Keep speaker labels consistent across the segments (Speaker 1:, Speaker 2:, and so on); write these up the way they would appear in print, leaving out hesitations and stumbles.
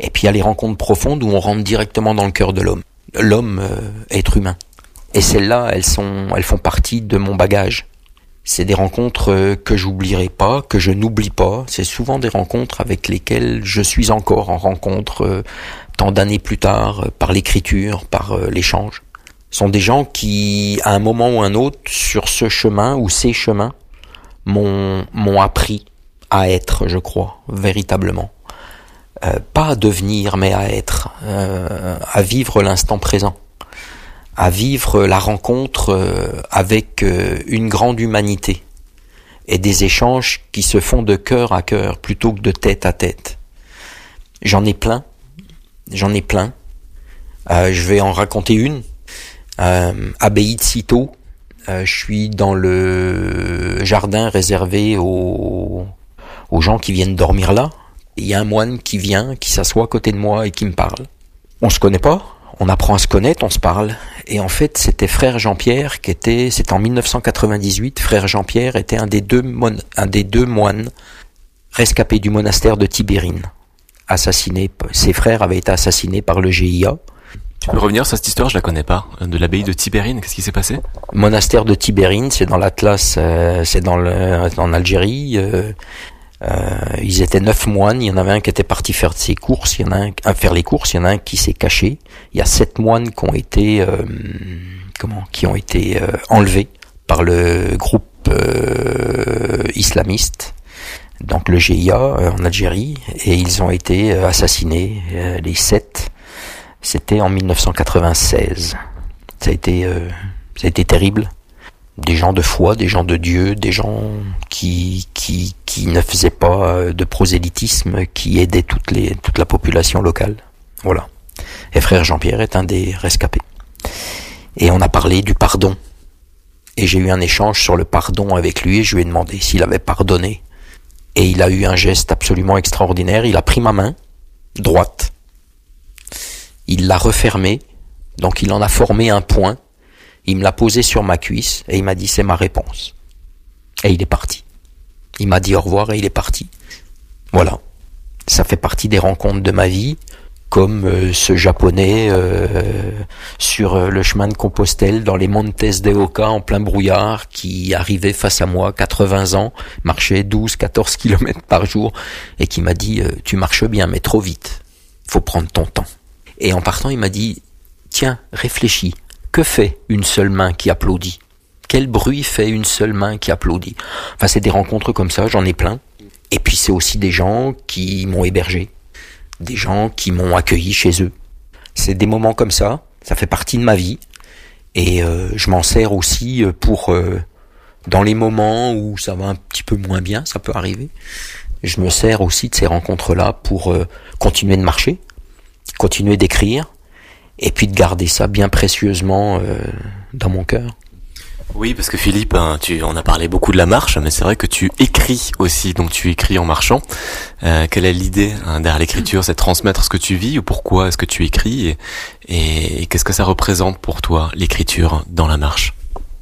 Speaker 1: Et puis il y a les rencontres profondes où on rentre directement dans le cœur de l'homme. L'homme, être humain. Et celles-là, elles font partie de mon bagage. C'est des rencontres que j'oublierai pas, que je n'oublie pas. C'est souvent des rencontres avec lesquelles je suis encore en rencontre tant d'années plus tard, par l'écriture, par l'échange. Ce sont des gens qui, à un moment ou un autre, sur ce chemin ou ces chemins, m'ont appris à être, je crois, véritablement. Pas à devenir, mais à être, à vivre l'instant présent, à vivre la rencontre avec une grande humanité et des échanges qui se font de cœur à cœur plutôt que de tête à tête. J'en ai plein. Je vais en raconter une. Abbaye de Cîteaux. Je suis dans le jardin réservé aux gens qui viennent dormir là. Il y a un moine qui vient, qui s'assoit à côté de moi et qui me parle. On se connaît pas, on apprend à se connaître, on se parle. Et en fait, c'était frère Jean-Pierre c'était en 1998, frère Jean-Pierre était un des deux moines rescapés du monastère de Tibérine. Assassiné, ses frères avaient été assassinés par le GIA.
Speaker 2: Tu peux revenir sur cette histoire, je la connais pas, de l'abbaye de Tibérine, qu'est-ce qui s'est passé?
Speaker 1: Monastère de Tibérine, c'est dans l'Atlas, c'est en Algérie. Ils étaient 9 moines, il y en avait un qui était parti faire ses courses, il y en a un qui s'est caché. Il y a 7 moines qui ont été enlevés par le groupe islamiste, donc le GIA en Algérie, et ils ont été assassinés, les 7. C'était en 1996. Ça a été terrible. Des gens de foi, des gens de Dieu, des gens qui ne faisaient pas de prosélytisme, qui aidaient toute la population locale. Voilà. Et frère Jean-Pierre est un des rescapés. Et on a parlé du pardon. Et j'ai eu un échange sur le pardon avec lui et je lui ai demandé s'il avait pardonné. Et il a eu un geste absolument extraordinaire. Il a pris ma main droite. Il l'a refermée. Donc il en a formé un point. Il me l'a posé sur ma cuisse et il m'a dit c'est ma réponse. Et il est parti. Il m'a dit au revoir et il est parti. Voilà. Ça fait partie des rencontres de ma vie, comme ce japonais sur le chemin de Compostelle dans les Montes de Oca en plein brouillard qui arrivait face à moi, 80 ans, marchait 12-14 km par jour et qui m'a dit tu marches bien mais trop vite. Faut prendre ton temps. Et en partant, il m'a dit tiens, réfléchis. Que fait une seule main qui applaudit? Quel bruit fait une seule main qui applaudit? Enfin, c'est des rencontres comme ça, j'en ai plein. Et puis c'est aussi des gens qui m'ont hébergé, des gens qui m'ont accueilli chez eux. C'est des moments comme ça fait partie de ma vie. Et je m'en sers aussi pour, dans les moments où ça va un petit peu moins bien, ça peut arriver, je me sers aussi de ces rencontres-là pour continuer de marcher, continuer d'écrire, et puis de garder ça bien précieusement dans mon cœur.
Speaker 2: Oui, parce que Philippe, on a parlé beaucoup de la marche, mais c'est vrai que tu écris aussi, donc tu écris en marchant. Quelle est l'idée derrière l'écriture? C'est de transmettre ce que tu vis ou pourquoi est-ce que tu écris et qu'est-ce que ça représente pour toi, l'écriture dans la marche?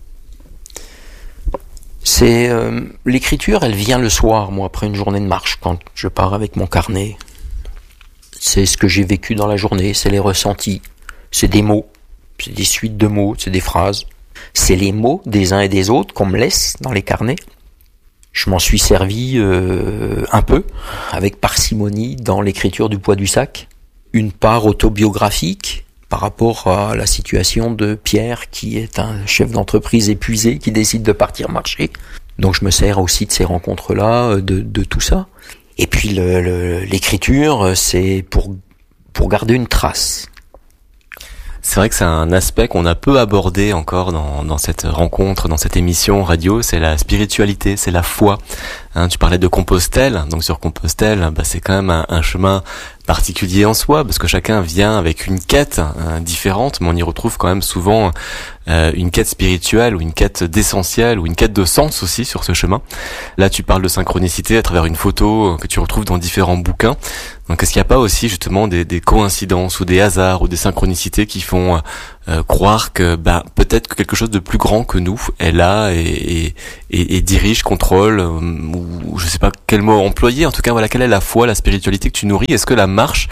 Speaker 1: C'est l'écriture, elle vient le soir, moi, après une journée de marche, quand je pars avec mon carnet. C'est ce que j'ai vécu dans la journée, c'est les ressentis. C'est des mots, c'est des suites de mots, c'est des phrases. C'est les mots des uns et des autres qu'on me laisse dans les carnets. Je m'en suis servi un peu, avec parcimonie, dans l'écriture du Poids du Sac. Une part autobiographique par rapport à la situation de Pierre, qui est un chef d'entreprise épuisé, qui décide de partir marcher. Donc je me sers aussi de ces rencontres-là, de tout ça. Et puis l'écriture, c'est pour garder une trace.
Speaker 2: C'est vrai que c'est un aspect qu'on a peu abordé encore dans cette rencontre, dans cette émission radio, c'est la spiritualité, c'est la foi. Tu parlais de Compostelle, donc sur Compostelle, c'est quand même un chemin particulier en soi, parce que chacun vient avec une quête différente, mais on y retrouve quand même souvent une quête spirituelle ou une quête d'essentiel ou une quête de sens aussi sur ce chemin. Là, tu parles de synchronicité à travers une photo que tu retrouves dans différents bouquins. Donc, est-ce qu'il n'y a pas aussi justement des coïncidences ou des hasards ou des synchronicités qui font croire que peut-être que quelque chose de plus grand que nous est là et dirige, contrôle, ou je sais pas quel mot employer. En tout cas, voilà, quelle est la foi, la spiritualité que tu nourris? Est-ce que la marche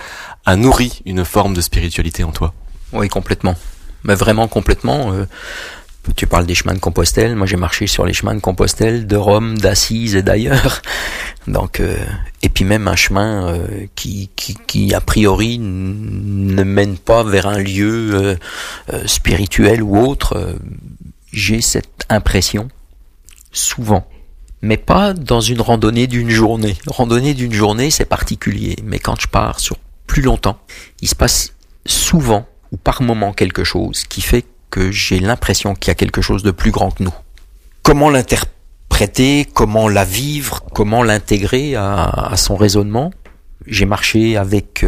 Speaker 2: a nourri une forme de spiritualité en toi.
Speaker 1: Oui, complètement. Mais vraiment complètement. Tu parles des chemins de Compostelle. Moi, j'ai marché sur les chemins de Compostelle, de Rome, d'Assise et d'ailleurs. Donc, et puis même un chemin qui a priori ne mène pas vers un lieu spirituel ou autre. J'ai cette impression souvent, mais pas dans une randonnée d'une journée. Randonnée d'une journée, c'est particulier, mais quand je pars sur plus longtemps, il se passe souvent ou par moment quelque chose qui fait que j'ai l'impression qu'il y a quelque chose de plus grand que nous. Comment l'interpréter, comment la vivre, comment l'intégrer à son raisonnement? J'ai marché avec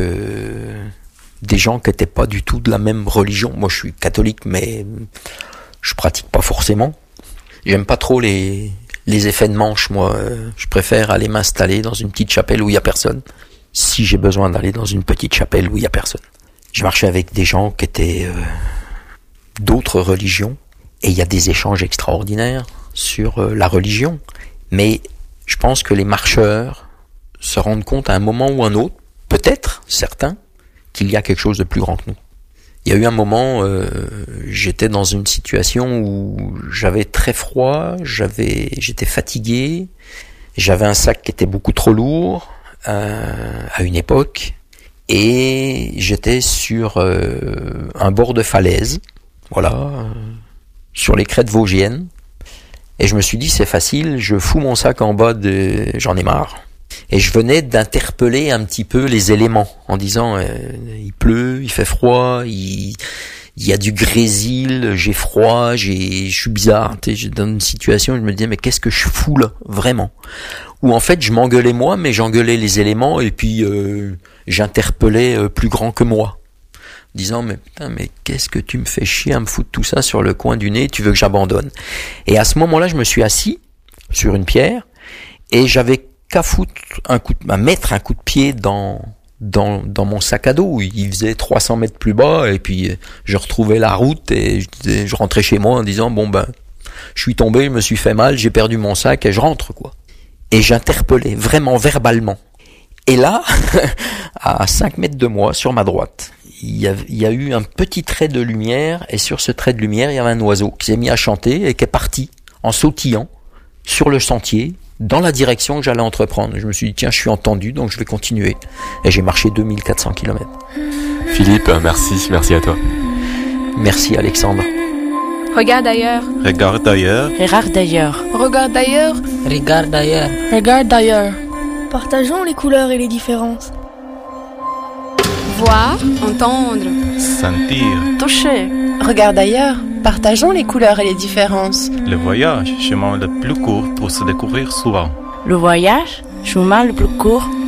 Speaker 1: des gens qui n'étaient pas du tout de la même religion. Moi, je suis catholique, mais je pratique pas forcément. J'aime pas trop les effets de manche, moi. Je préfère aller m'installer dans une petite chapelle où il y a personne, si j'ai besoin d'aller dans une petite chapelle où il y a personne. J'ai marché avec des gens qui étaient d'autres religions, et il y a des échanges extraordinaires sur la religion. Mais je pense que les marcheurs se rendent compte à un moment ou un autre, peut-être, certains, qu'il y a quelque chose de plus grand que nous. Il y a eu un moment, j'étais dans une situation où j'avais très froid, j'étais fatigué, j'avais un sac qui était beaucoup trop lourd à une époque, et j'étais sur un bord de falaise, voilà, sur les crêtes vosgiennes, et je me suis dit c'est facile, je fous mon sac en bas, j'en ai marre. Et je venais d'interpeller un petit peu les éléments en disant il pleut, il fait froid, il y a du grésil, j'ai froid, je suis bizarre. Dans une situation où je me disais mais qu'est-ce que je fous là, vraiment? Où en fait je m'engueulais moi, mais j'engueulais les éléments et puis j'interpellais plus grand que moi. Disant mais putain, mais qu'est-ce que tu me fais chier à me foutre tout ça sur le coin du nez, tu veux que j'abandonne? Et à ce moment-là je me suis assis sur une pierre et j'avais qu'à mettre un coup de pied dans mon sac à dos. Il faisait 300 mètres plus bas et puis je retrouvais la route et je rentrais chez moi en disant bon ben je suis tombé, je me suis fait mal, j'ai perdu mon sac et je rentre quoi. Et j'interpellais vraiment verbalement. Et là, à 5 mètres de moi, sur ma droite, il y a eu un petit trait de lumière et sur ce trait de lumière il y avait un oiseau qui s'est mis à chanter et qui est parti en sautillant sur le sentier dans la direction que j'allais entreprendre. Je me suis dit, tiens, je suis entendu, donc je vais continuer. Et j'ai marché 2400 km.
Speaker 2: Philippe, merci à toi.
Speaker 1: Merci Alexandre.
Speaker 3: Regarde ailleurs.
Speaker 4: Regarde ailleurs.
Speaker 5: Regarde ailleurs.
Speaker 3: Regarde ailleurs.
Speaker 5: Regarde ailleurs.
Speaker 3: Regarde ailleurs.
Speaker 6: Partageons les couleurs et les différences.
Speaker 3: Voir, entendre.
Speaker 4: Sentir.
Speaker 5: Toucher. Regarde ailleurs. Partageons les couleurs et les différences.
Speaker 4: Le voyage, chemin le plus court pour se découvrir souvent.
Speaker 5: Le voyage, chemin le plus court